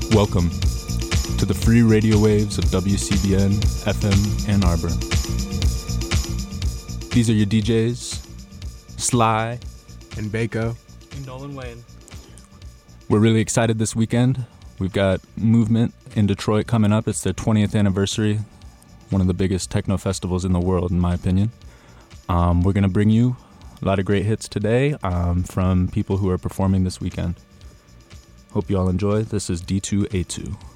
Welcome to the free radio waves of WCBN FM Ann Arbor. These are your DJs, Sly and Bako and Nolan Wayne. We're really excited this weekend. We've got Movement in Detroit coming up. It's their 20th anniversary, one of the biggest techno festivals in the world, in my opinion. We're going to bring you a lot of great hits today from people who are performing this weekend. Hope you all enjoy. This is D2A2.